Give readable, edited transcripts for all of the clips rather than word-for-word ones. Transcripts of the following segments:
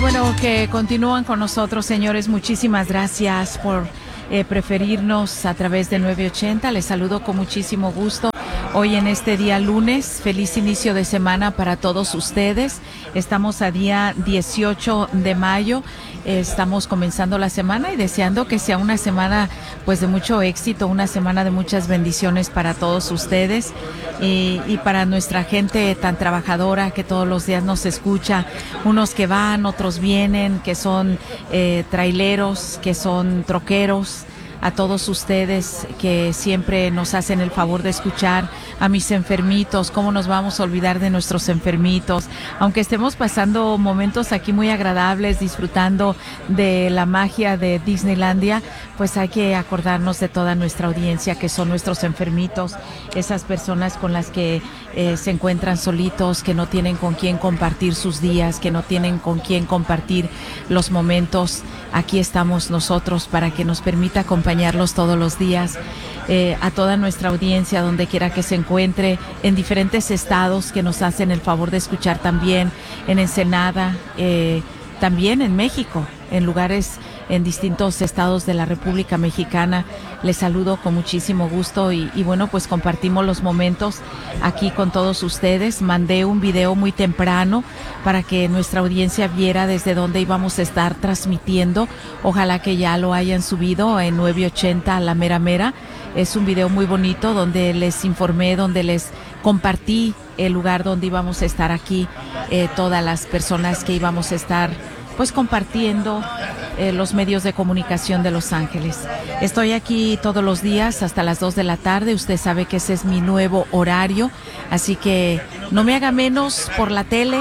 bueno que continúan con nosotros, señores. Muchísimas gracias por preferirnos a través de 980. Les saludo con muchísimo gusto. Hoy en este día lunes, feliz inicio de semana para todos ustedes. Estamos a día 18 de mayo. Estamos comenzando la semana y deseando que sea una semana pues de mucho éxito, una semana de muchas bendiciones para todos ustedes y para nuestra gente tan trabajadora que todos los días nos escucha, unos que van, otros vienen, que son traileros, que son troqueros. A todos ustedes que siempre nos hacen el favor de escuchar, a mis enfermitos, cómo nos vamos a olvidar de nuestros enfermitos, aunque estemos pasando momentos aquí muy agradables, disfrutando de la magia de Disneylandia, pues hay que acordarnos de toda nuestra audiencia que son nuestros enfermitos, esas personas con las que se encuentran solitos, que no tienen con quién compartir sus días, que no tienen con quién compartir los momentos. Aquí estamos nosotros para que nos permita acompañarlos todos los días. A toda nuestra audiencia, donde quiera que se encuentre, en diferentes estados que nos hacen el favor de escuchar también, en Ensenada, también en México, en lugares, en distintos estados de la República Mexicana. Les saludo con muchísimo gusto y bueno, pues compartimos los momentos aquí con todos ustedes. Mandé un video muy temprano para que nuestra audiencia viera desde dónde íbamos a estar transmitiendo. Ojalá que ya lo hayan subido en 980 a la mera mera. Es un video muy bonito donde les informé, donde les compartí el lugar donde íbamos a estar aquí, todas las personas que íbamos a estar pues compartiendo los medios de comunicación de Los Ángeles. Estoy aquí todos los días hasta las 2 de la tarde. Usted sabe que ese es mi nuevo horario, así que no me haga menos por la tele.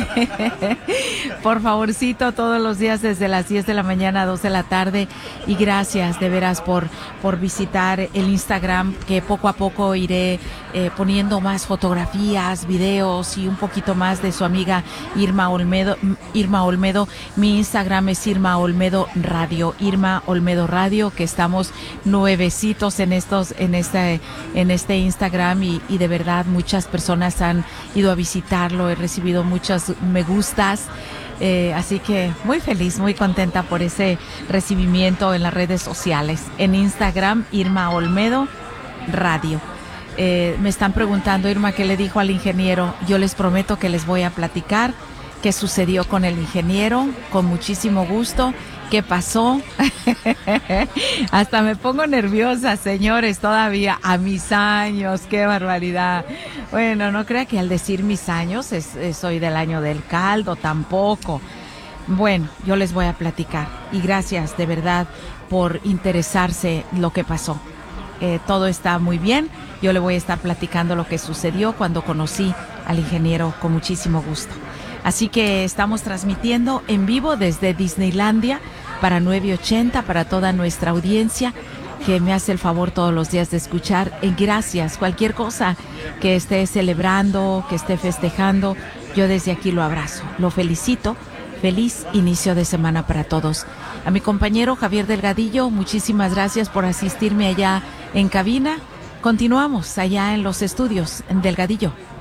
Por favorcito, todos los días desde las 10 de la mañana a 2 de la tarde. Y gracias de veras por visitar el Instagram, que poco a poco iré poniendo más fotografías, videos y un poquito más de su amiga Irma Olmedo. Mi Instagram es Irma Olmedo Radio, Irma Olmedo Radio, que estamos nuevecitos en este Instagram y de verdad muchas personas han ido a visitarlo, he recibido muchos me gustas, así que muy feliz, muy contenta por ese recibimiento en las redes sociales. En Instagram, Irma Olmedo Radio. Me están preguntando, Irma, ¿qué le dijo al ingeniero? Yo les prometo que les voy a platicar qué sucedió con el ingeniero, con muchísimo gusto. ¿Qué pasó? Hasta me pongo nerviosa, señores, todavía a mis años, qué barbaridad. Bueno, no crea que al decir mis años soy del año del caldo, tampoco. Bueno, yo les voy a platicar y gracias de verdad por interesarse lo que pasó. Todo está muy bien, yo le voy a estar platicando lo que sucedió cuando conocí al ingeniero con muchísimo gusto. Así que estamos transmitiendo en vivo desde Disneylandia para 980, para toda nuestra audiencia que me hace el favor todos los días de escuchar. Gracias, cualquier cosa que esté celebrando, que esté festejando, yo desde aquí lo abrazo, lo felicito. Feliz inicio de semana para todos. A mi compañero Javier Delgadillo, muchísimas gracias por asistirme allá en cabina. Continuamos allá en los estudios, Delgadillo.